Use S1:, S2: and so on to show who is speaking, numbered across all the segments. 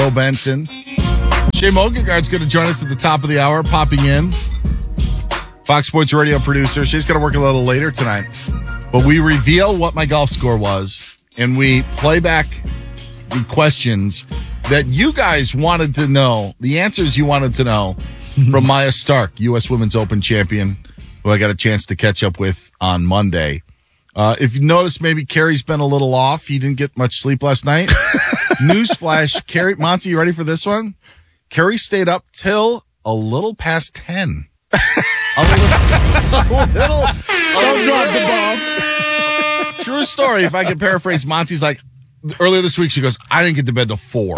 S1: Bo Benson. Shay Mogengaard's going to join us at the top of the hour, popping in. Fox Sports Radio producer. She's going to work a little later tonight. But we reveal what my golf score was, and we play back the questions that you guys wanted to know, the answers you wanted to know from Maya Stark, U.S. Women's Open champion, who I got a chance to catch up with on Monday. If you notice, maybe Carrie's been a little off. He didn't get much sleep last night. Newsflash, Carrie, Monty, you ready for this one? Carrie stayed up till a little past 10. Don't drop the bomb. True story. If I could paraphrase, Monty's like, earlier this week, she goes, I didn't get to bed till 4.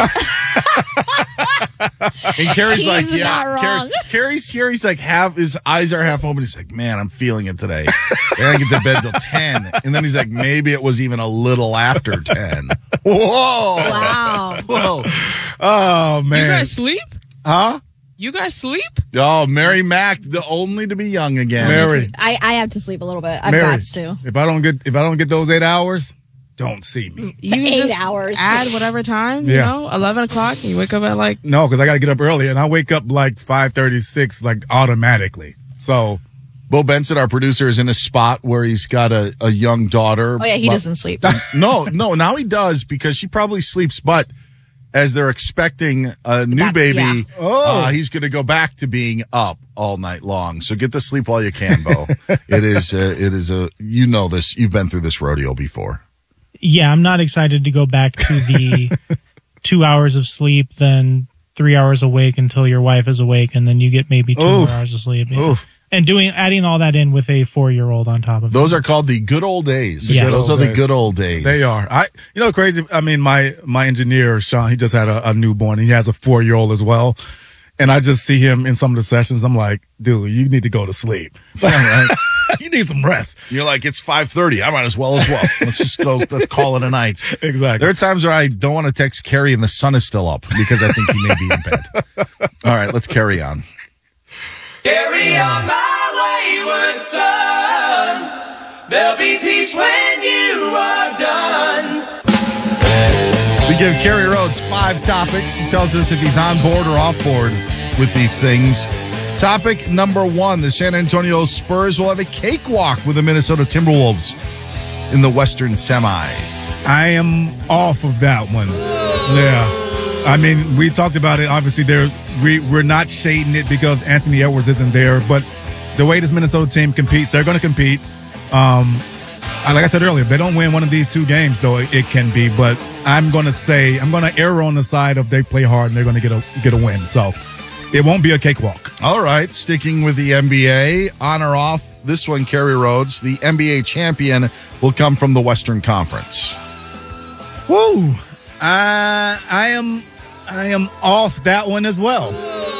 S1: And Carrie's like, yeah. Carrie's here. He's like, his eyes are half open. He's like, man, I'm feeling it today. I didn't get to bed till 10. And then he's like, maybe it was even a little after 10. Whoa.
S2: Wow.
S1: Whoa.
S3: Oh, man.
S4: You guys sleep?
S3: Huh?
S4: You guys sleep?
S1: Oh, Mary Mack, the only to be young again.
S3: Mary.
S2: I have to sleep a little bit. I've
S3: Mary,
S2: got to.
S3: If I don't get those 8 hours, don't see me.
S4: You
S2: 8
S4: just
S2: hours.
S4: Add whatever time, you know, 11 o'clock, and you wake up at like...
S3: No, because I got to get up early, and I wake up like 5:36, like automatically. So...
S1: Bo Benson, our producer, is in a spot where he's got a young daughter.
S2: Oh, yeah, he doesn't sleep.
S1: No, now he does because she probably sleeps, but as they're expecting a new baby, he's going to go back to being up all night long. So get the sleep while you can, Bo. It is you know this. You've been through this rodeo before.
S5: Yeah, I'm not excited to go back to the 2 hours of sleep, then 3 hours awake until your wife is awake, and then you get maybe 2 more hours of sleep. And adding all that in with a 4-year-old on top of it.
S1: Those are called the good old days.
S5: Yeah.
S1: Those are the good old days.
S3: They are. Crazy. I mean, my engineer, Sean, he just had a newborn. He has a 4-year-old as well. And I just see him in some of the sessions. I'm like, dude, you need to go to sleep. You need some rest.
S1: You're like, it's 5:30. I might as well. Let's just go. Let's call it a night.
S3: Exactly.
S1: There are times where I don't want to text Carrie and the sun is still up because I think he may be in bed. All right, let's carry on.
S6: Carry on my wayward son. There'll be peace when you are done.
S1: We give Kerry Rhodes 5 topics. He tells us if he's on board or off board with these things. Topic number 1, the San Antonio Spurs will have a cakewalk with the Minnesota Timberwolves in the Western semis.
S3: I am off of that one. Yeah. I mean, we talked about it. Obviously, we're not shading it because Anthony Edwards isn't there. But the way this Minnesota team competes, they're going to compete. Like I said earlier, if they don't win one of these 2 games, though, it can be. But I'm going to err on the side of they play hard and they're going to get a win. So it won't be a cakewalk.
S1: All right. Sticking with the NBA, on or off this one, Kerry Rhodes, the NBA champion will come from the Western Conference.
S3: Woo! I am off that one as well.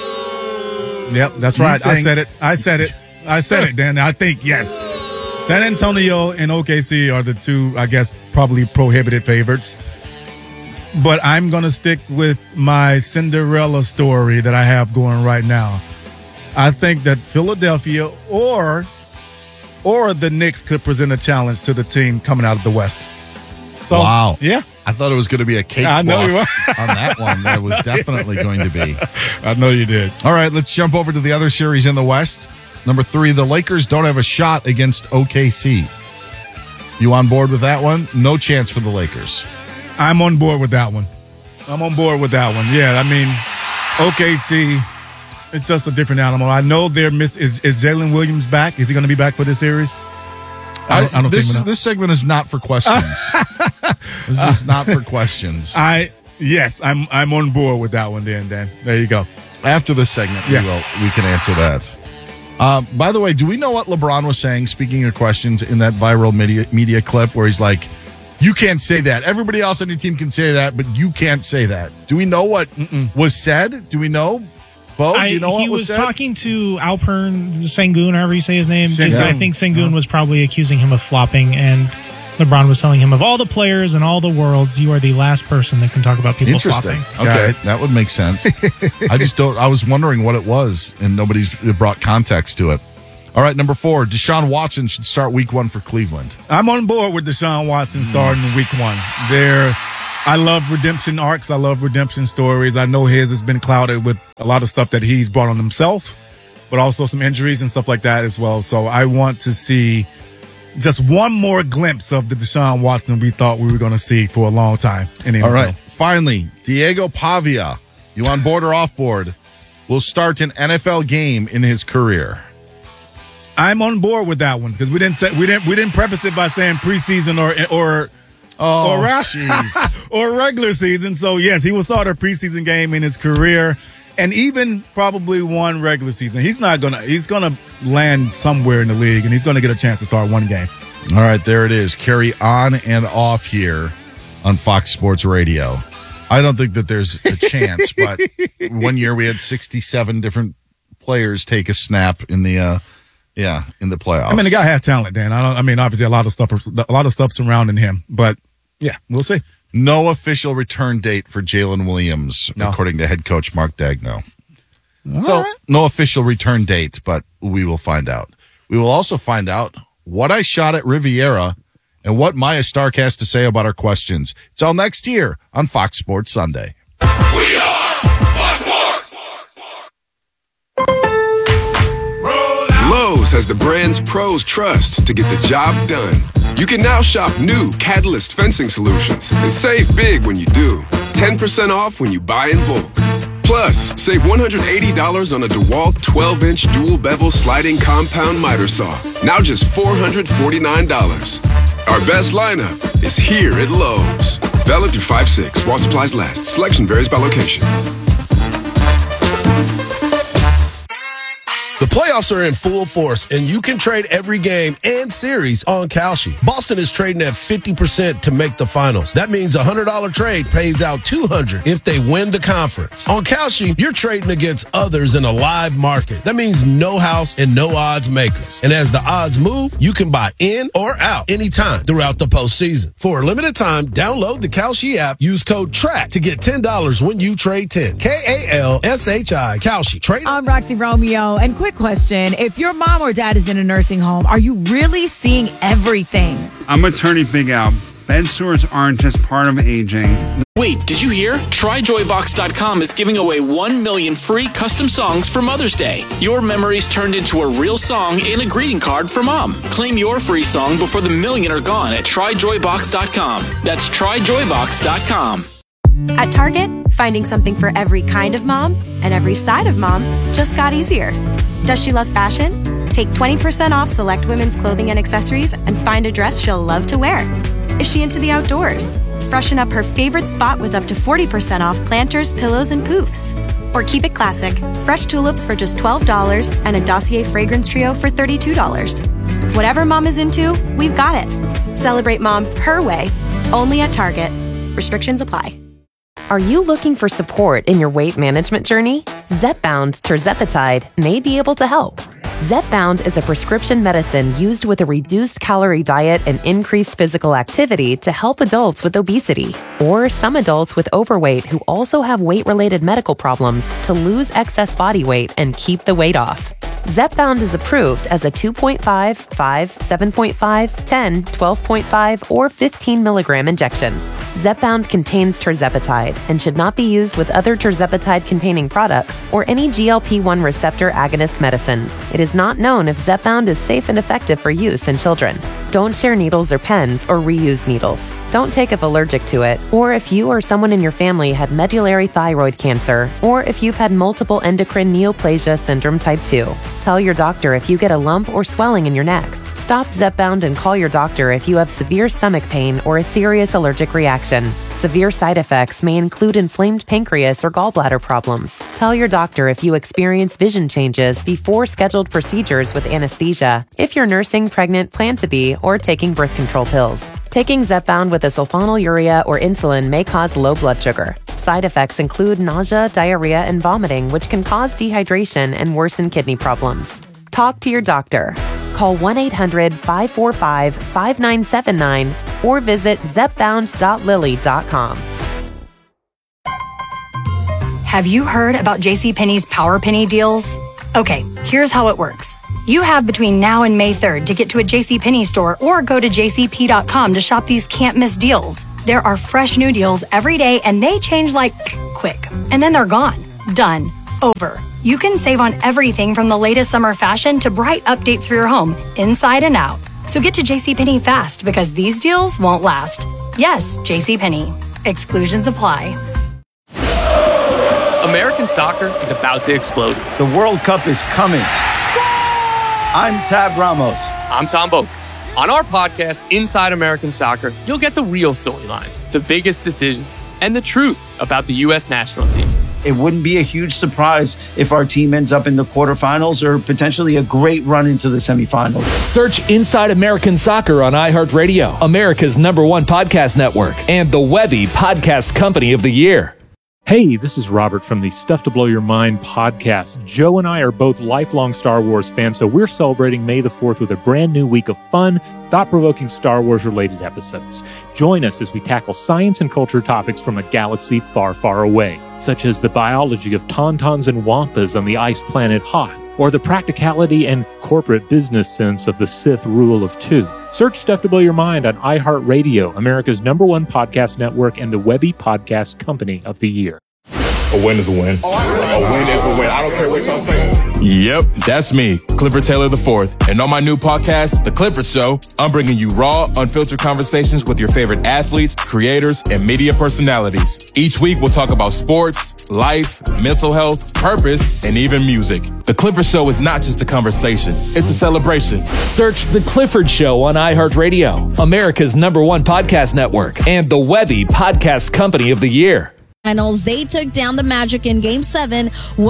S3: Yep, that's right. I said it, Dan. I think, yes. San Antonio and OKC are the 2, I guess, probably prohibited favorites. But I'm going to stick with my Cinderella story that I have going right now. I think that Philadelphia or the Knicks could present a challenge to the team coming out of the West. So,
S1: wow.
S3: Yeah.
S1: I thought it was going to be a cakewalk.
S3: I know you were.
S1: On that one. That was definitely going to be.
S3: I know you did.
S1: All right, let's jump over to the other series in the West. Number 3, the Lakers don't have a shot against OKC. You on board with that one? No chance for the Lakers.
S3: I'm on board with that one. Yeah, I mean, OKC, it's just a different animal. I know is Jalen Williams back? Is he going to be back for this series? I don't think
S1: this segment is not for questions. This is not for questions.
S3: I'm on board with that one then, Dan. There you go.
S1: After this segment, we can answer that. By the way, do we know what LeBron was saying, speaking of questions, in that viral media clip where he's like, you can't say that. Everybody else on your team can say that, but you can't say that. Do we know what was said? Do we know? Bo, do you know what was said?
S5: He was talking to Alpern Sengun, however you say his name. I think Sengun was probably accusing him of flopping, and LeBron was telling him, of all the players in all the worlds, you are the last person that can talk about people flopping.
S1: Okay, that would make sense. I was wondering what it was, and nobody's brought context to it. All right, number 4, Deshaun Watson should start week 1 for Cleveland.
S3: I'm on board with Deshaun Watson starting week 1. I love redemption arcs. I love redemption stories. I know his has been clouded with a lot of stuff that he's brought on himself, but also some injuries and stuff like that as well. So I want to see just one more glimpse of the Deshaun Watson we thought we were going to see for a long time. In the NFL.
S1: All right. Finally, Diego Pavia, you on board or off board, will start an NFL game in his career.
S3: I'm on board with that one because we didn't preface it by saying preseason or regular season. So yes, he will start a preseason game in his career, and even probably one regular season. He's gonna land somewhere in the league, and he's gonna get a chance to start one game.
S1: All right, there it is. Carry on and off here on Fox Sports Radio. I don't think that there's a chance, but one year we had 67 different players take a snap in the playoffs.
S3: I mean, the guy has talent, Dan. Obviously a lot of stuff surrounding him, but yeah, we'll see.
S1: No official return date for Jalen Williams, according to head coach Mark Daigneault. No official return date, but we will find out. We will also find out what I shot at Riviera and what Maya Stark has to say about our questions. It's all next year on Fox Sports Sunday.
S6: We are Fox Sports.
S7: Lowe's has the brands pros trust to get the job done. You can now shop new Catalyst fencing solutions and save big when you do. 10% off when you buy in bulk. Plus, save $180 on a DeWalt 12-inch dual bevel sliding compound miter saw. Now just $449. Our best lineup is here at Lowe's. Valid through 5/6 while supplies last. Selection varies by location.
S8: The playoffs are in full force, and you can trade every game and series on Kalshi. Boston is trading at 50% to make the finals. That means a $100 trade pays out $200 if they win the conference. On Kalshi, you're trading against others in a live market. That means no house and no odds makers. And as the odds move, you can buy in or out anytime throughout the postseason. For a limited time, download the Kalshi app. Use code TRACK to get $10 when you trade 10. Kalshi. Kalshi. Trade.
S9: I'm Roxy Romeo, and quick question. If your mom or dad is in a nursing home, are you really seeing everything?
S10: I'm attorney Big Al. Bed sores aren't just part of aging.
S11: Wait, did you hear? TryJoyBox.com is giving away 1 million free custom songs for Mother's Day. Your memories turned into a real song and a greeting card for Mom. Claim your free song before the million are gone at TryJoyBox.com. That's TryJoyBox.com.
S12: At Target, finding something for every kind of mom and every side of mom just got easier. Does she love fashion? Take 20% off select women's clothing and accessories and find a dress she'll love to wear. Is she into the outdoors? Freshen up her favorite spot with up to 40% off planters, pillows, and poofs. Or keep it classic. Fresh tulips for just $12 and a Dossier fragrance trio for $32. Whatever mom is into, we've got it. Celebrate mom her way, only at Target. Restrictions apply.
S13: Are you looking for support in your weight management journey? Zepbound tirzepatide may be able to help. Zepbound is a prescription medicine used with a reduced calorie diet and increased physical activity to help adults with obesity or some adults with overweight who also have weight-related medical problems to lose excess body weight and keep the weight off. Zepbound is approved as a 2.5, 5, 7.5, 10, 12.5, or 15 milligram injection. Zepbound contains tirzepatide and should not be used with other tirzepatide-containing products or any GLP-1 receptor agonist medicines. It is not known if Zepbound is safe and effective for use in children. Don't share needles or pens or reuse needles. Don't take if allergic to it, or if you or someone in your family had medullary thyroid cancer, or if you've had multiple endocrine neoplasia syndrome type 2. Tell your doctor if you get a lump or swelling in your neck. Stop Zepbound and call your doctor if you have severe stomach pain or a serious allergic reaction. Severe side effects may include inflamed pancreas or gallbladder problems. Tell your doctor if you experience vision changes before scheduled procedures with anesthesia, if you're nursing, pregnant, plan to be, or taking birth control pills. Taking Zepbound with a sulfonylurea or insulin may cause low blood sugar. Side effects include nausea, diarrhea, and vomiting, which can cause dehydration and worsen kidney problems. Talk to your doctor. Call 1-800-545-5979 or visit zepbound.lily.com.
S14: Have you heard about JCPenney's Power Penny deals? Okay, here's how it works. You have between now and May 3rd to get to a JCPenney store or go to jcp.com to shop these can't-miss deals. There are fresh new deals every day, and they change like quick. And then they're gone. Done. Over. You can save on everything from the latest summer fashion to bright updates for your home, inside and out. So get to JCPenney fast because these deals won't last. Yes, JCPenney. Exclusions apply.
S15: American soccer is about to explode.
S16: The World Cup is coming. I'm Tab Ramos.
S15: I'm Tom Boak. On our podcast, Inside American Soccer, you'll get the real storylines, the biggest decisions, and the truth about the U.S. national team.
S16: It wouldn't be a huge surprise if our team ends up in the quarterfinals or potentially a great run into the semifinals.
S17: Search Inside American Soccer on iHeartRadio, America's #1 podcast network, and the Webby Podcast Company of the Year.
S18: Hey, this is Robert from the Stuff to Blow Your Mind podcast. Joe and I are both lifelong Star Wars fans, so we're celebrating May the 4th with a brand new week of fun, thought-provoking Star Wars-related episodes. Join us as we tackle science and culture topics from a galaxy far, far away, such as the biology of tauntauns and wampas on the ice planet Hoth, or the practicality and corporate business sense of the Sith rule of two. Search Stuff to Blow Your Mind on iHeartRadio, America's #1 podcast network, and the Webby Podcast Company of the Year.
S19: A win is a win. A win is a win. I don't care what y'all say. Yep, that's me, Clifford Taylor IV. And on my new podcast, The Clifford Show, I'm bringing you raw, unfiltered conversations with your favorite athletes, creators, and media personalities. Each week, we'll talk about sports, life, mental health, purpose, and even music. The Clifford Show is not just a conversation. It's a celebration.
S17: Search The Clifford Show on iHeartRadio, America's #1 podcast network, and the Webby Podcast Company of the Year.
S2: Finals, they took down the Magic in Game 7,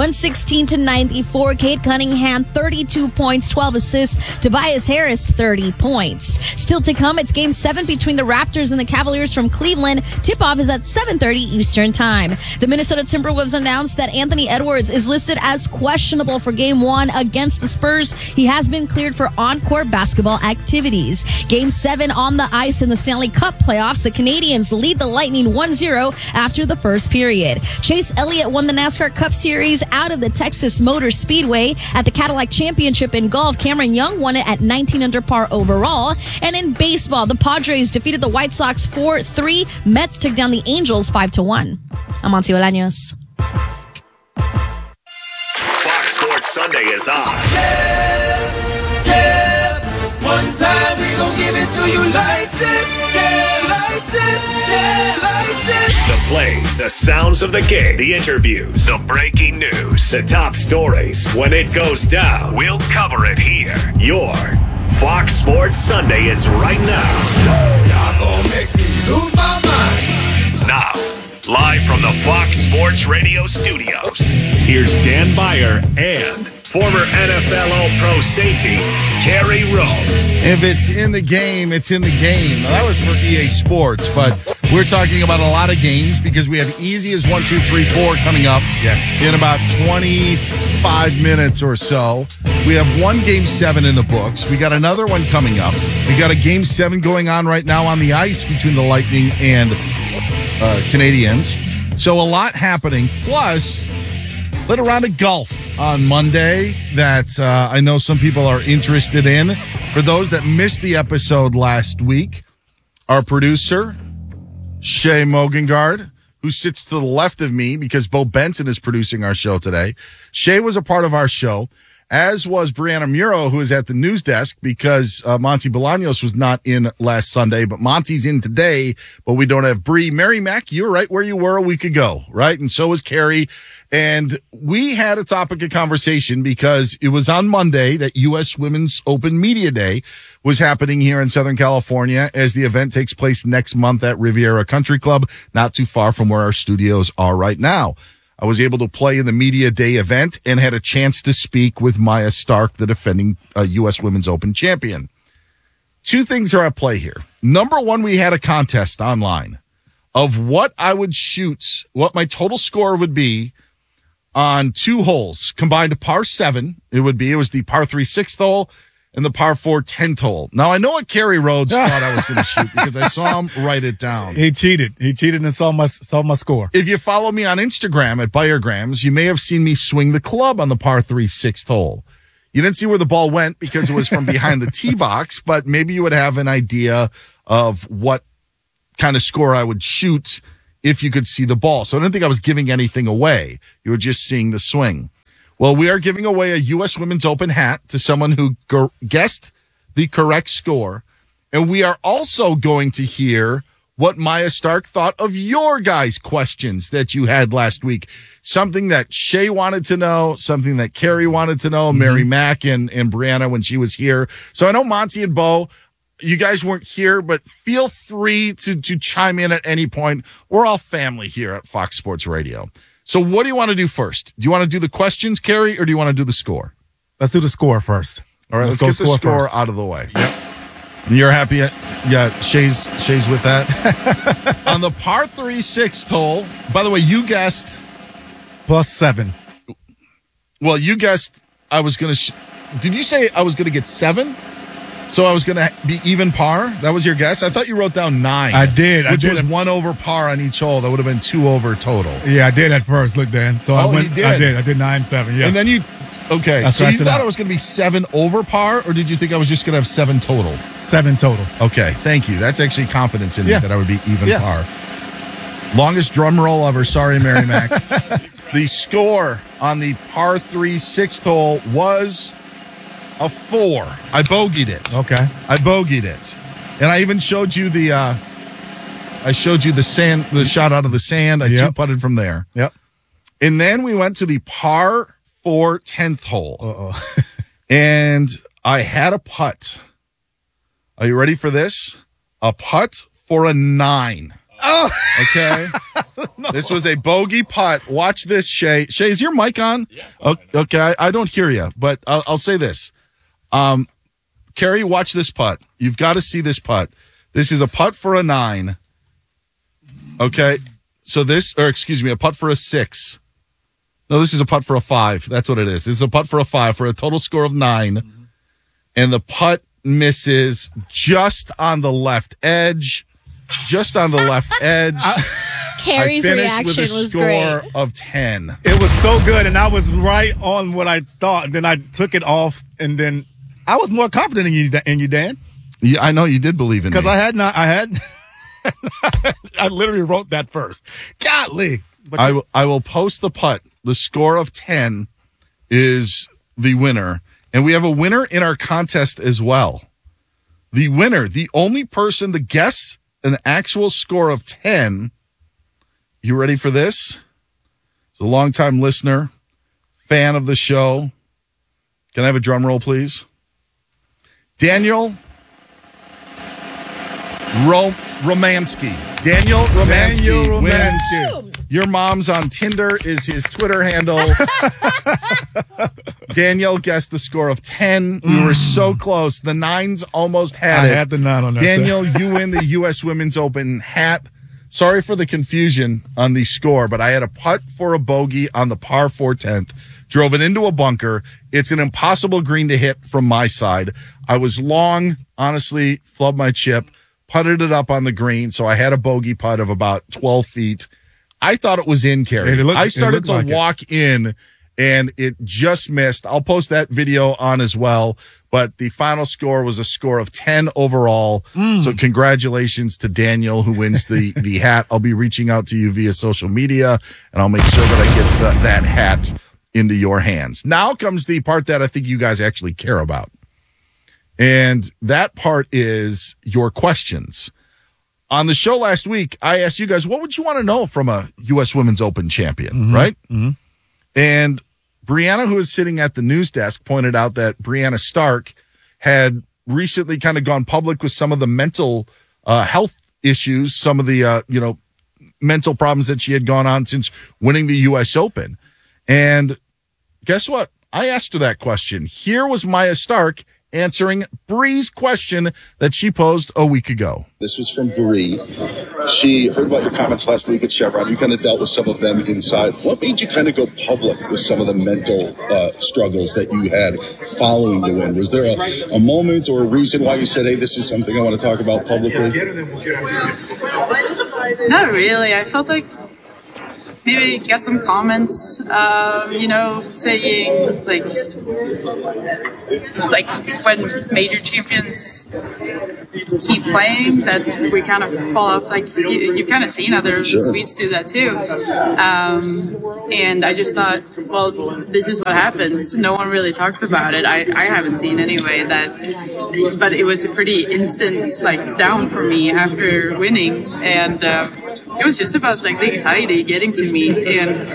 S2: 116-94. Cade Cunningham, 32 points, 12 assists. Tobias Harris, 30 points. Still to come, it's Game 7 between the Raptors and the Cavaliers from Cleveland. Tip-off is at 7:30 Eastern Time. The Minnesota Timberwolves announced that Anthony Edwards is listed as questionable for Game 1 against the Spurs. He has been cleared for on-court basketball activities. Game 7 on the ice in the Stanley Cup playoffs. The Canadians lead the Lightning 1-0 after the first period. Chase Elliott won the NASCAR Cup Series out of the Texas Motor Speedway. At the Cadillac Championship in golf, Cameron Young won it at 19 under par overall. And in baseball, the Padres defeated the White Sox 4-3. Mets took down the Angels 5-1. I'm Monty Bolaños.
S6: Fox Sports Sunday is on.
S20: One time we gon' give it to you like this, like this, like this.
S6: The plays, the sounds of the game, the interviews, the breaking news, the top stories. When it goes down, we'll cover it here. Your Fox Sports Sunday is right now.
S20: Y'all gon' make me lose my mind.
S6: Now, live from the Fox Sports Radio studios, here's Dan Beyer and former NFL All-Pro safety, Kerry Rhodes.
S1: If it's in the game, it's in the game. Now, that was for EA Sports, but we're talking about a lot of games because we have Easy as 1, 2, 3, 4 coming up in about 25 minutes or so. We have one Game 7 in the books. We got another one coming up. We got a Game 7 going on right now on the ice between the Lightning and Canadians. So a lot happening. Plus, little round of golf on Monday that I know some people are interested in. For those that missed the episode last week, our producer, Shay Mogengard, who sits to the left of me because Bo Benson is producing our show today. Shay was a part of our show, as was Brianna Muro, who is at the news desk because Monty Bolaños was not in last Sunday, but Monty's in today, but we don't have Bree. Mary Mack, you're right where you were a week ago, right? And so was Carrie. And we had a topic of conversation because it was on Monday that U.S. Women's Open Media Day was happening here in Southern California as the event takes place next month at Riviera Country Club, not too far from where our studios are right now. I was able to play in the Media Day event and had a chance to speak with Maya Stark, the defending U.S. Women's Open champion. Two things are at play here. Number one, we had a contest online of what I would shoot, what my total score would be on two holes, combined par 7. It was the par 3 6th hole and the par 4 10th hole. Now, I know what Kerry Rhodes thought I was going to shoot because I saw him write it down.
S3: He cheated and saw my score.
S1: If you follow me on Instagram at Bayergrams, you may have seen me swing the club on the par 3 6th hole. You didn't see where the ball went because it was from behind the tee box, but maybe you would have an idea of what kind of score I would shoot if you could see the ball. So I didn't think I was giving anything away. You were just seeing the swing. Well, we are giving away a U.S. Women's Open hat to someone who guessed the correct score. And we are also going to hear what Maya Stark thought of your guys' questions that you had last week. Something that Shay wanted to know, something that Carrie wanted to know, Mary Mack and Brianna when she was here. So I know Monty and Bo, you guys weren't here, but feel free to chime in at any point. We're all family here at Fox Sports Radio. So what do you want to do first? Do you want to do the questions, Carrie, or do you want to do the score?
S3: Let's do the score first.
S1: All right, let's get the score out of the way. Yep. You're happy? Yeah, Shay's with that. On the par 3 6th hole, by the way, you guessed
S3: +7.
S1: Well, you guessed I was going to did you say I was going to get 7? So I was going to be even par? That was your guess? I thought you wrote down 9.
S3: I did.
S1: Which was 1 over par on each hole. That would have been 2 over total.
S3: Yeah, I did at first. Look, Dan. So I went.
S1: Did.
S3: I did 9-7. Yeah.
S1: And then you. Okay.
S3: That's
S1: so
S3: what
S1: you thought it was going to be 7 over par, or did you think I was just going to have 7 total?
S3: 7 total.
S1: Okay. Thank you. That's actually confidence in me that I would be even par. Longest drum roll ever. Sorry, Mary Mack. The score on the par 3 6th hole was a 4. I bogeyed it.
S3: Okay.
S1: I bogeyed it. And I even showed you the sand, the shot out of the sand. I 2-putted from there.
S3: Yep.
S1: And then we went to the par 4 10th hole.
S3: Uh-oh.
S1: And I had a putt. Are you ready for this? A putt for a 9.
S3: Oh.
S1: Okay. No. This was a bogey putt. Watch this, Shay. Shay, is your mic on?
S19: Yeah.
S1: Okay. I don't hear you, but I'll say this. Carrie, watch this putt. You've got to see this putt. This is a putt for a 9. Okay. So a putt for a 6. No, this is a putt for a 5. That's what it is. This is a putt for a 5 for a total score of 9. Mm-hmm. And the putt misses just on the left edge. Just on the left edge.
S2: Carrie's reaction
S1: with a
S2: was
S1: score
S2: great.
S1: of 10.
S3: It was so good, and I was right on what I thought. And then I took it off, and then I was more confident in you, Dan.
S1: Yeah, I know you did believe in me.
S3: Because I literally wrote that first. Golly.
S1: I will post the putt. The score of 10 is the winner. And we have a winner in our contest as well. The winner, the only person to guess an actual score of 10. You ready for this? He's a longtime listener, fan of the show. Can I have a drum roll, please? Daniel Romansky. Daniel Romansky wins. Your mom's on Tinder is his Twitter handle. Daniel guessed the score of 10. We were so close. The 9s almost had it.
S3: I had the 9 on that.
S1: Daniel, you win the U.S. Women's Open hat. Sorry for the confusion on the score, but I had a putt for a bogey on the par 4 10th. Drove it into a bunker. It's an impossible green to hit from my side. I was long, honestly, flubbed my chip, putted it up on the green, so I had a bogey putt of about 12 feet. I thought it was in, Carrie. I started to walk in, and it just missed. I'll post that video on as well, but the final score was a score of 10 overall. So congratulations to Daniel, who wins the hat. I'll be reaching out to you via social media, and I'll make sure that I get that hat into your hands. Now comes the part that I think you guys actually care about. And that part is your questions. On the show last week, I asked you guys, what would you want to know from a U.S. Women's Open champion, right? Mm-hmm. And Brianna, who is sitting at the news desk, pointed out that Brianna Stark had recently kind of gone public with some of the mental health issues, some of the, mental problems that she had gone on since winning the U.S. Open. And guess what? I asked her that question. Here was Maya Stark answering Bree's question that she posed a week ago.
S21: This was from Bree. She heard about your comments last week at Chevron. You kind of dealt with some of them inside. What made you kind of go public with some of the mental struggles that you had following the win? Was there a moment or a reason why you said, hey, this is something I want to talk about publicly?
S22: Not really. I felt like
S4: maybe get some comments, saying like when major champions keep playing that we kind of fall off. Like you've kind of seen other suites do that too. And I just thought, well, this is what happens. No one really talks about it. I haven't seen anyway but it was a pretty instant down for me after winning, and it was just about the anxiety getting to me, and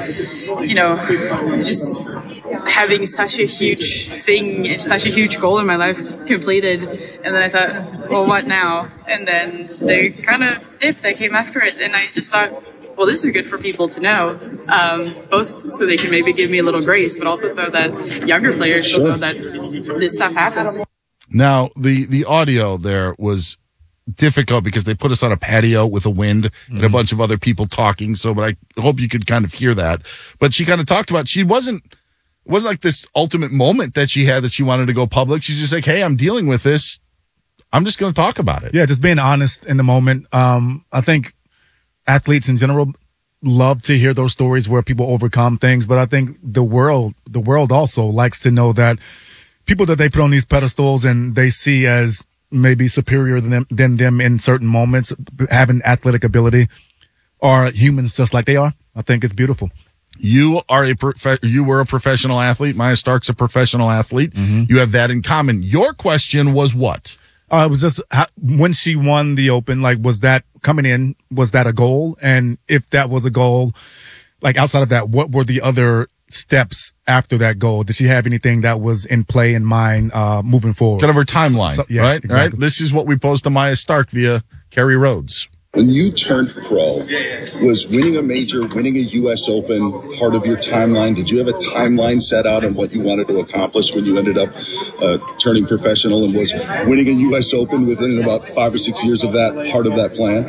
S4: just having such a huge thing, such a huge goal in my life completed, and then I thought, well, what now? And then the kind of dip that came after it, and I just thought, well, this is good for people to know, both so they can maybe give me a little grace, but also so that younger players will know that this stuff happens.
S1: Now, the audio there was difficult because they put us on a patio with a wind and a bunch of other people talking. But I hope you could kind of hear that. But she kind of talked about, it wasn't like this ultimate moment that she had that she wanted to go public. She's just like, hey, I'm dealing with this. I'm just going to talk about it.
S3: Yeah, just being honest in the moment. I think athletes in general love to hear those stories where people overcome things. But I think the world also likes to know that people that they put on these pedestals and they see as maybe superior than them in certain moments, having athletic ability, are humans just like they are. I think it's beautiful.
S1: You were a professional athlete. Maya Stark's a professional athlete. Mm-hmm. You have that in common. Your question was what?
S3: It was just when she won the Open, was that coming in? Was that a goal? And if that was a goal, outside of that, what were the other steps after that goal? Did she have anything that was in play in mind moving forward?
S1: Kind of her timeline,
S3: yes,
S1: right?
S3: Exactly.
S1: Right. This is what we post to Maya Stark via Kerry Rhodes.
S21: When you turned pro, was winning a major, winning a U.S. Open part of your timeline? Did you have a timeline set out on what you wanted to accomplish when you ended up turning professional? And was winning a U.S. Open within about 5 or 6 years of that part of that plan?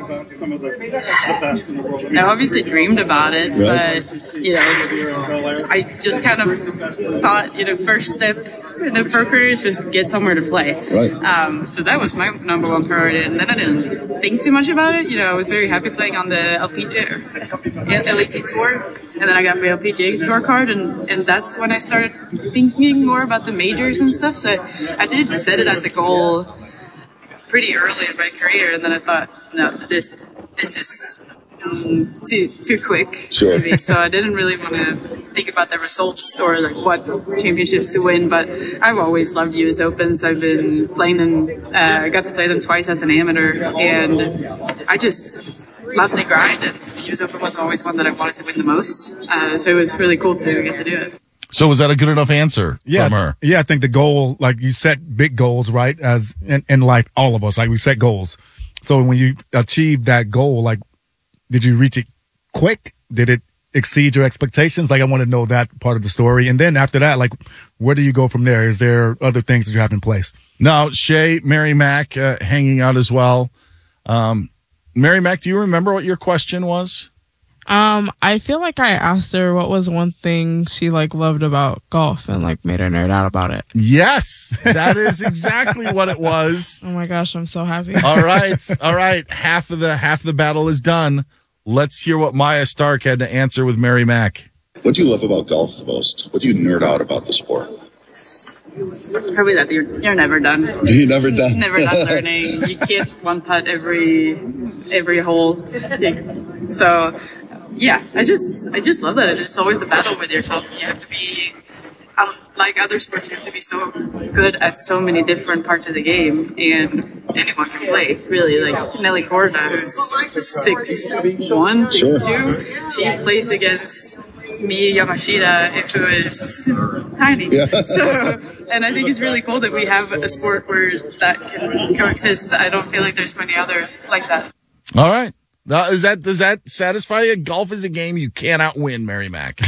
S4: I obviously dreamed about it,
S21: right.
S4: But, I just kind of thought, first step in the pro career is just get somewhere to play.
S21: Right.
S4: So that was my number one priority, and then I didn't think too much about it. I was very happy playing on the LAT Tour, and then I got my LPGA Tour card, and that's when I started thinking more about the majors and stuff. So I did set it as a goal pretty early in my career, and then I thought, no, this is too quick.
S21: Sure.
S4: Maybe. So I didn't really want to think about the results or what championships to win, but I've always loved US Opens. I've been playing them, I got to play them twice as an amateur, and I just loved the grind, and the US Open was always one that I wanted to win the most. So it was really cool to get to do it.
S1: So was that a good enough answer from her?
S3: Yeah, I think the goal, you set big goals, right? As in life, all of us, we set goals. So when you achieve that goal, did you reach it quick? Did it exceed your expectations? I want to know that part of the story. And then after that, where do you go from there? Is there other things that you have in place?
S1: Now, Shea, Mary Mack, hanging out as well. Mary Mack, do you remember what your question was?
S22: I feel like I asked her what was one thing she loved about golf and made her nerd out about it.
S1: Yes, that is exactly what it was.
S22: Oh my gosh, I'm so happy.
S1: All right. Half the battle is done. Let's hear what Maya Stark had to answer with Mary Mack.
S21: What do you love about golf the most? What do you nerd out about the sport?
S4: Probably that you're never done.
S21: You're never done.
S4: Never done learning. You can't one putt every hole. So yeah, I just love that. It's always a battle with yourself. You have to be, like other sports, you have to be so good at so many different parts of the game, and anyone can play, really. Nelly Korda, who's 6'1", 6'2", she plays against Miyu Yamashita, who is tiny. Yeah. So, and I think it's really cool that we have a sport where that can coexist. I don't feel like there's many others like that.
S1: All right. Now, does that satisfy you? Golf is a game you cannot win, Mary Mack.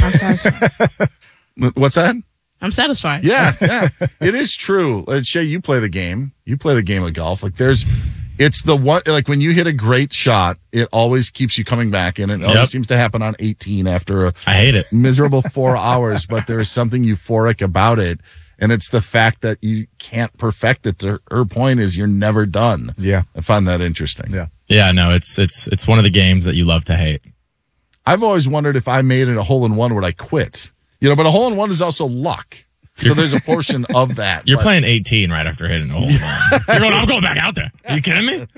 S1: What's that?
S22: I'm satisfied.
S1: Yeah. It is true. Shea, you play the game. You play the game of golf. It's the one, when you hit a great shot, it always keeps you coming back, and it always seems to happen on 18 after
S23: I hate it.
S1: Miserable 4 hours, but there is something euphoric about it. And it's the fact that you can't perfect it. Her point is you're never done.
S3: Yeah.
S1: I find that interesting.
S3: Yeah.
S23: Yeah, no, it's one of the games that you love to hate.
S1: I've always wondered if I made it a hole-in-one, would I quit? But a hole-in-one is also luck. So there's a portion of that.
S5: You're playing 18 right after hitting a hole-in-one. You're going, I'm going back out there. Are you kidding me?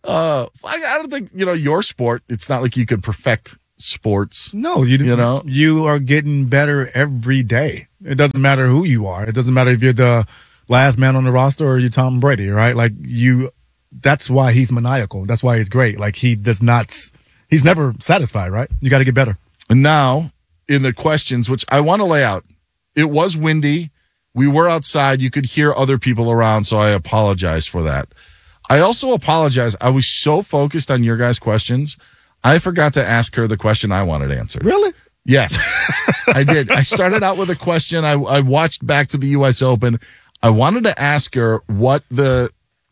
S1: I don't think, your sport, it's not like you could perfect sports.
S3: No, you are getting better every day. It doesn't matter who you are. It doesn't matter if you're the last man on the roster or you're Tom Brady, right? Like that's why he's maniacal. That's why he's great. Like he's never satisfied, right? You got to get better.
S1: And now in the questions, which I want to lay out, it was windy. We were outside. You could hear other people around. So I apologize for that. I also apologize. I was so focused on your guys' questions. I forgot to ask her the question I wanted answered.
S3: Really?
S1: Yes, I did. I started out with a question. I watched back to the U.S. Open. I wanted to ask her what the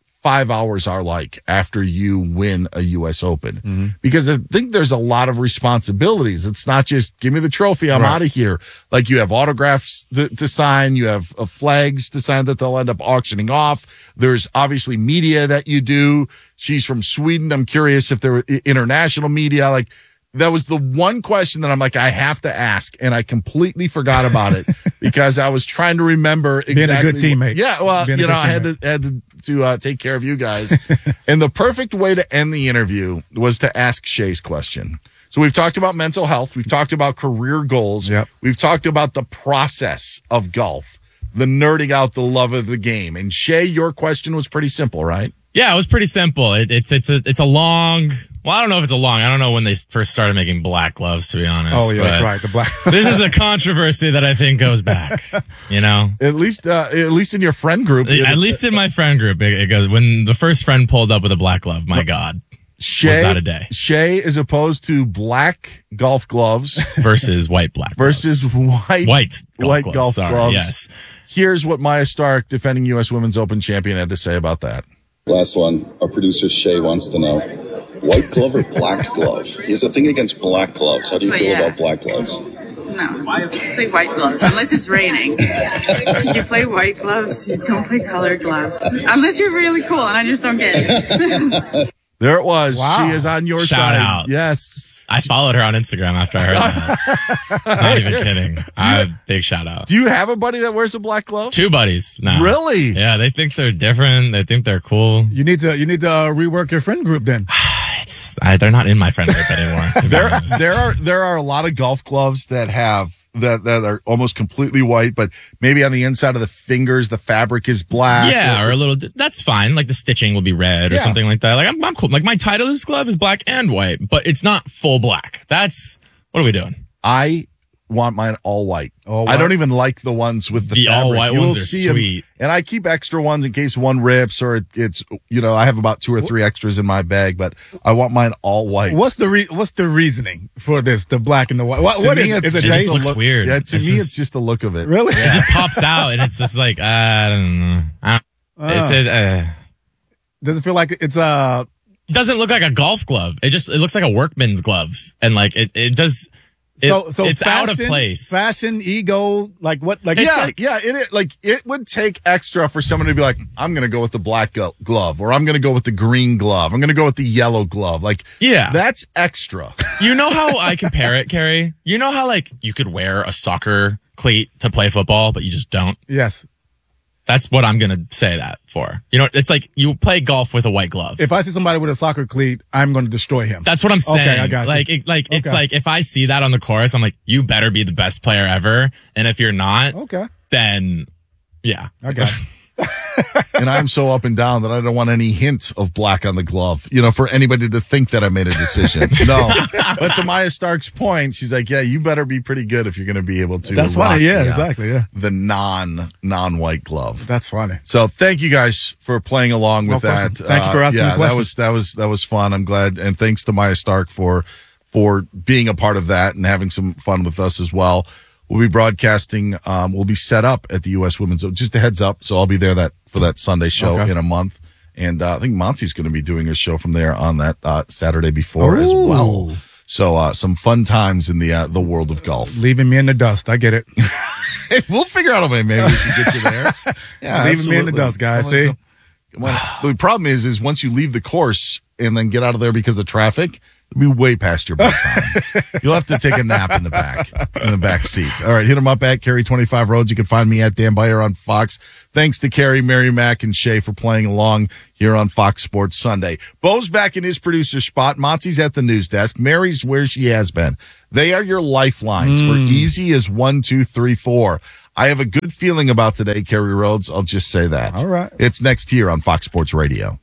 S1: 5 hours are like after you win a U.S. Open. Because I think there's a lot of responsibilities. It's not just give me the trophy, I'm out of here. Like you have autographs to sign, you have flags to sign that they'll end up auctioning off. There's obviously media that you do. She's from Sweden. I'm curious if there were international media. Like that was the one question that I'm like, I have to ask. And I completely forgot about it because I was trying to remember exactly.
S3: Being a good teammate.
S1: Yeah. Well, I had to take care of you guys. And the perfect way to end the interview was to ask Shay's question. So we've talked about mental health. We've talked about career goals.
S3: Yep.
S1: We've talked about the process of golf, the nerding out, the love of the game. And Shay, your question was pretty simple, right?
S5: Yeah, it was pretty simple. It's a long. Well, I don't know if it's a long. I don't know when they first started making black gloves, to be honest.
S3: Oh yeah, that's right. The black.
S5: This is a controversy that I think goes back.
S1: At least in your friend group.
S5: At least in my friend group, it goes when the first friend pulled up with a black glove. My God, was that a day?
S1: Shay is opposed to black golf gloves
S5: versus white
S1: versus white golf gloves.
S5: Yes.
S1: Here's what Maya Stark, defending U.S. Women's Open champion, had to say about that.
S21: Last one, our producer Shay wants to know, white glove or black glove? He has a thing against black gloves. How do you feel about black gloves?
S4: No, you play white gloves unless it's raining. You play white gloves, you don't play colored gloves. Unless you're really cool and I just don't get it.
S1: There it was.
S3: Wow.
S1: She is on your side.
S5: Shout out.
S1: Yes.
S5: I followed her on Instagram after I heard that. Not even kidding. Big shout out.
S1: Do you have a buddy that wears a black glove?
S5: 2 buddies now.
S1: Really?
S5: Yeah, they think they're different. They think they're cool.
S3: You need to rework your friend group then.
S5: They're not in my friend group anymore.
S1: There are a lot of golf gloves that have that are almost completely white, but maybe on the inside of the fingers the fabric is black.
S5: Yeah, or a little. That's fine. Like the stitching will be red or something like that. Like I'm cool. Like my Titleist glove is black and white, but it's not full black. That's what are we doing?
S1: I want mine all white.
S3: All white?
S1: I don't even like the ones with the fabric.
S5: all white ones are sweet.
S1: And I keep extra ones in case one rips or it's I have about 2 or 3 extras in my bag, but I want mine all white.
S3: What's the reasoning for this? The black and the white. What is it?
S5: It just looks weird.
S1: Yeah, to me, it's just the look of it.
S3: Really?
S5: It just pops out, and it's just like I don't know.
S3: Does it feel like it's
S5: It doesn't look like a golf glove. It looks like a workman's glove, and like it does. So it's
S3: fashion,
S5: out of place.
S3: Fashion, ego, like what? Like
S1: it would take extra for someone to be like, I'm going to go with the black glove, or I'm going to go with the green glove. I'm going to go with the yellow glove. Like,
S5: yeah,
S1: that's extra.
S5: You know how I compare it, Carrie? You know how like you could wear a soccer cleat to play football, but you just don't?
S3: Yes.
S5: That's what I'm going to say that for. It's like you play golf with a white glove.
S3: If I see somebody with a soccer cleat, I'm going to destroy him.
S5: That's what I'm saying.
S3: Okay, I got you.
S5: It's like if I see that on the course, I'm like, you better be the best player ever. And if you're not, then yeah.
S3: I got it.
S1: And I'm so up and down that I don't want any hint of black on the glove, for anybody to think that I made a decision. No. But to Maya Stark's point, she's like, yeah, you better be pretty good if you're going to be able to.
S3: That's funny. Yeah, exactly. Yeah.
S1: The non-white glove.
S3: That's funny.
S1: So thank you guys for playing along with that.
S3: Thank you for asking the question.
S1: That was fun. I'm glad. And thanks to Maya Stark for being a part of that and having some fun with us as well. We'll be broadcasting. We'll be set up at the U.S. Women's Open. Just a heads up. So I'll be there for that Sunday show in a month. And I think Monty's going to be doing a show from there on that Saturday before as well. So some fun times in the world of golf.
S3: Leaving me in the dust. I get it.
S1: We'll figure out a way. Maybe we can get you there. Yeah,
S3: leaving me in the dust, guys. See?
S1: The problem is once you leave the course and then get out of there because of traffic, It'll be way past your bedtime. You'll have to take a nap in the back seat. All right, hit them up at Carey25 Roads. You can find me at Dan Beyer on Fox. Thanks to Carey, Mary Mac, and Shay for playing along here on Fox Sports Sunday. Bo's back in his producer spot. Monty's at the news desk. Mary's where she has been. They are your lifelines for easy as 1, 2, 3, 4. I have a good feeling about today, Carey Rhodes. I'll just say that.
S3: All right.
S1: It's next here on Fox Sports Radio.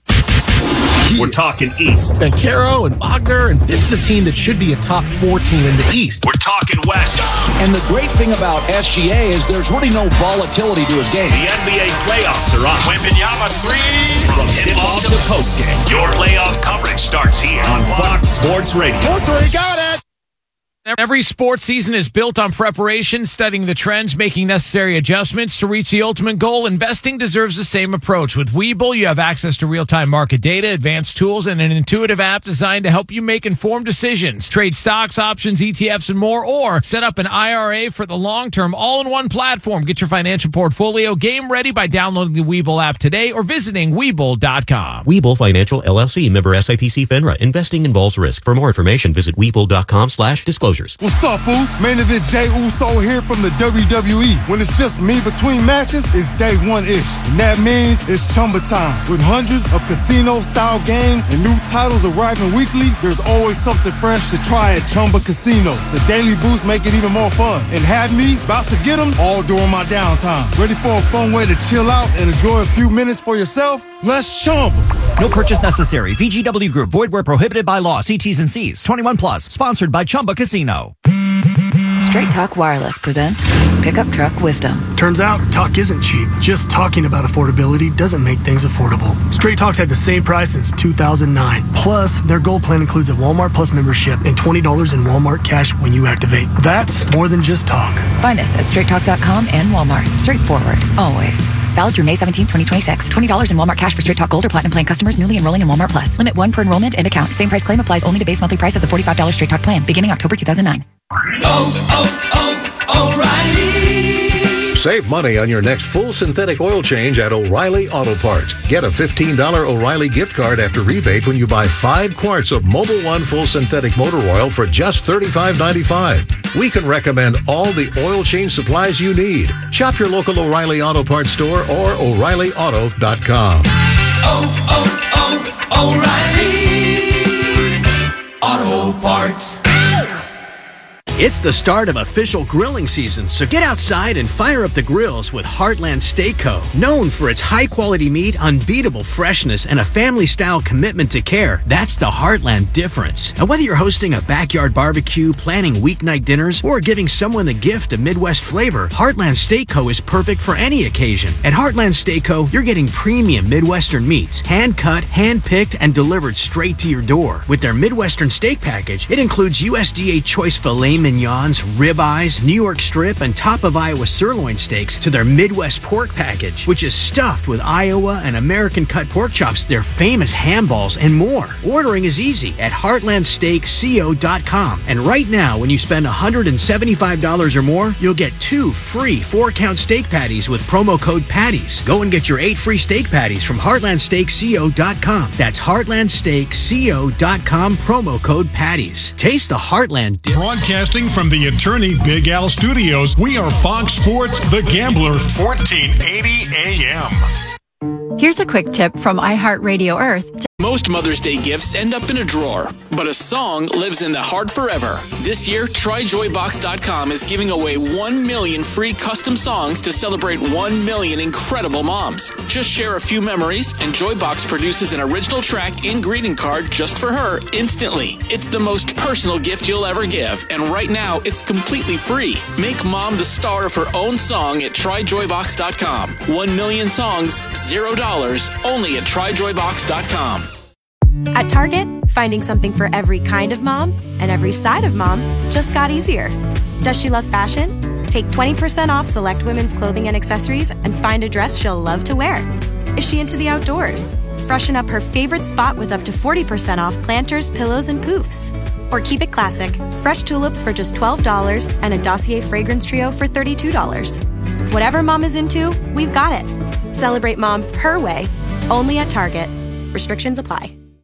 S6: We're talking East.
S7: And Caro and Wagner, and this is a team that should be a top 4 team in the East.
S6: We're talking West.
S7: And the great thing about SGA is there's really no volatility to his game.
S6: The NBA playoffs are on. Wembanyama 3. From tip-off to postgame, your playoff coverage starts here on Fox Sports Radio.
S7: 4-3, got it.
S8: Every sports season is built on preparation, studying the trends, making necessary adjustments to reach the ultimate goal. Investing deserves the same approach. With Webull, you have access to real-time market data, advanced tools, and an intuitive app designed to help you make informed decisions. Trade stocks, options, ETFs, and more, or set up an IRA for the long term, all-in-one platform. Get your financial portfolio game ready by downloading the Webull app today or visiting Webull.com.
S23: Webull Financial LLC, member SIPC FINRA. Investing involves risk. For more information, visit Webull.com/disclosures.
S24: What's up, Foos? Main event Jey Uso here from the WWE. When it's just me between matches, it's day one-ish. And that means it's Chumba time. With hundreds of casino-style games and new titles arriving weekly, there's always something fresh to try at Chumba Casino. The daily boosts make it even more fun. And have me about to get them all during my downtime. Ready for a fun way to chill out and enjoy a few minutes for yourself? Let's Chumba.
S25: No purchase necessary. VGW Group. Void where prohibited by law. See T's and C's. 21 plus. Sponsored by Chumba Casino.
S26: Straight Talk Wireless presents Pickup Truck Wisdom.
S27: Turns out, talk isn't cheap. Just talking about affordability doesn't make things affordable. Straight Talk's had the same price since 2009. Plus, their Gold plan includes a Walmart Plus membership and $20 in Walmart cash when you activate. That's more than just talk.
S26: Find us at straighttalk.com and Walmart. Straightforward. Always. Valid through May 17, 2026. $20 in Walmart cash for Straight Talk Gold or Platinum plan customers newly enrolling in Walmart Plus. Limit 1 per enrollment and account. Same price claim applies only to base monthly price of the $45 Straight Talk plan. Beginning October 2009.
S28: O'Reilly. Save money on your next full synthetic oil change at O'Reilly Auto Parts. Get a $15 O'Reilly gift card after rebate when you buy 5 quarts of Mobil 1 full synthetic motor oil for just $35.95. We can recommend all the oil change supplies you need. Shop your local O'Reilly Auto Parts store or O'ReillyAuto.com.
S20: O'Reilly Auto Parts.
S29: It's the start of official grilling season, so get outside and fire up the grills with Heartland Steak Co. Known for its high-quality meat, unbeatable freshness, and a family-style commitment to care, that's the Heartland difference. And whether you're hosting a backyard barbecue, planning weeknight dinners, or giving someone the gift of Midwest flavor, Heartland Steak Co. is perfect for any occasion. At Heartland Steak Co., you're getting premium Midwestern meats, hand-cut, hand-picked, and delivered straight to your door. With their Midwestern steak package, it includes USDA choice filet mignons, ribeyes, New York strip, and top of Iowa sirloin steaks to their Midwest pork package, which is stuffed with Iowa and American cut pork chops, their famous ham balls, and more. Ordering is easy at heartlandsteakco.com. And right now, when you spend $175 or more, you'll get 2 free 4-count steak patties with promo code PATTIES. Go and get your 8 free steak patties from heartlandsteakco.com. That's heartlandsteakco.com, promo code PATTIES. Taste the Heartland dip.
S30: Broadcasting from the Attorney Big Al Studios, we are Fox Sports The Gambler, 1480 AM.
S14: Here's a quick tip from iHeartRadio Earth.
S11: Most Mother's Day gifts end up in a drawer, but a song lives in the heart forever. This year, TryJoyBox.com is giving away 1 million free custom songs to celebrate 1 million incredible moms. Just share a few memories, and Joybox produces an original track and greeting card just for her instantly. It's the most personal gift you'll ever give, and right now, it's completely free. Make mom the star of her own song at TryJoyBox.com. 1 million songs, $0, only at TryJoyBox.com.
S12: At Target, finding something for every kind of mom and every side of mom just got easier. Does she love fashion? Take 20% off select women's clothing and accessories and find a dress she'll love to wear. Is she into the outdoors? Freshen up her favorite spot with up to 40% off planters, pillows, and poofs. Or keep it classic, fresh tulips for just $12 and a Dossier fragrance trio for $32. Whatever mom is into, we've got it. Celebrate mom her way, only at Target. Restrictions apply.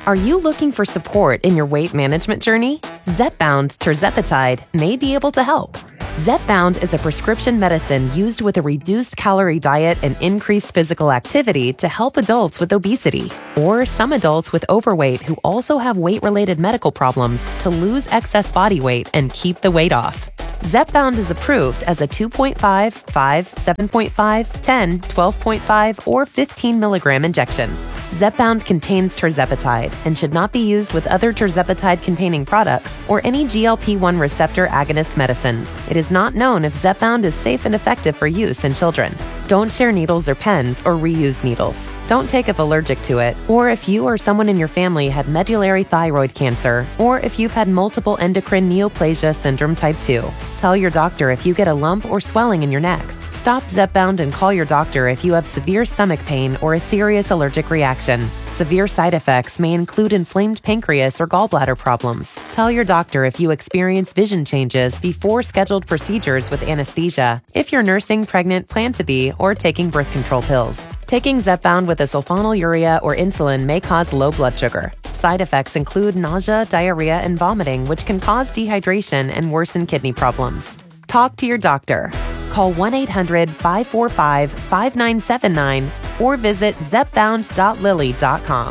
S2: Are you looking for support in your weight management journey? Zepbound tirzepatide may be able to help. Zepbound is a prescription medicine used with a reduced calorie diet and increased physical activity to help adults with obesity, or some adults with overweight who also have weight-related medical problems to lose excess body weight and keep the weight off. Zepbound is approved as a 2.5, 5, 7.5, 10, 12.5, or 15 milligram injection. Zepbound contains tirzepatide and should not be used with other tirzepatide-containing products or any GLP-1 receptor agonist medicines. It is not known if Zepbound is safe and effective for use in children. Don't share needles or pens or reuse needles. Don't take if allergic to it, or if you or someone in your family had medullary thyroid cancer, or if you've had multiple endocrine neoplasia syndrome type 2. Tell your doctor if you get a lump or swelling in your neck. Stop Zepbound and call your doctor if you have severe stomach pain or a serious allergic reaction. Severe side effects may include inflamed pancreas or gallbladder problems. Tell your doctor if you experience vision changes before scheduled procedures with anesthesia, if you're nursing, pregnant, plan to be, or taking birth control pills. Taking Zepbound with a sulfonylurea or insulin may cause low blood sugar. Side effects include nausea, diarrhea, and vomiting, which can cause dehydration and worsen kidney problems. Talk to your doctor. Call 1-800-545-5979 or visit zepbound.lily.com.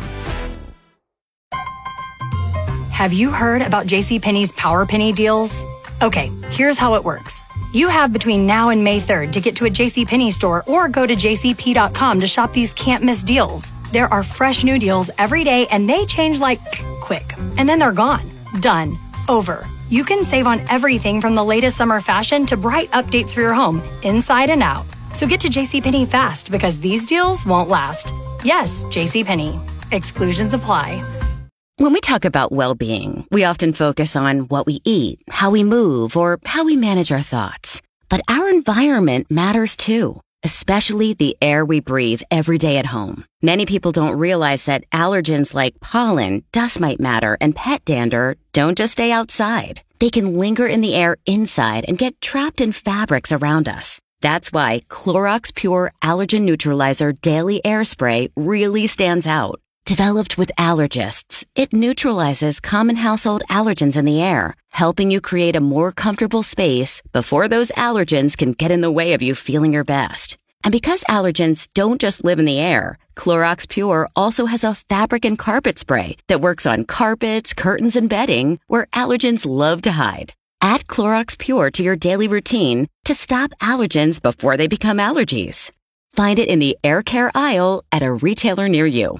S14: Have you heard about JCPenney's Power Penny deals? Okay, here's how it works. You have between now and May 3rd to get to a JCPenney store or go to jcp.com to shop these can't-miss deals. There are fresh new deals every day, and they change like quick. And then they're gone. Done. Over. You can save on everything from the latest summer fashion to bright updates for your home, inside and out. So get to JCPenney fast because these deals won't last. Yes, JCPenney. Exclusions apply.
S9: When we talk about well-being, we often focus on what we eat, how we move, or how we manage our thoughts. But our environment matters too, especially the air we breathe every day at home. Many people don't realize that allergens like pollen, dust mite matter, and pet dander don't just stay outside. They can linger in the air inside and get trapped in fabrics around us. That's why Clorox Pure Allergen Neutralizer Daily Air Spray really stands out. Developed with allergists, it neutralizes common household allergens in the air, helping you create a more comfortable space before those allergens can get in the way of you feeling your best. And because allergens don't just live in the air, Clorox Pure also has a fabric and carpet spray that works on carpets, curtains, and bedding where allergens love to hide. Add Clorox Pure to your daily routine to stop allergens before they become allergies. Find it in the air care aisle at a retailer near you.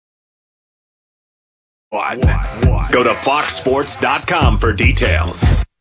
S6: Go to foxsports.com for details.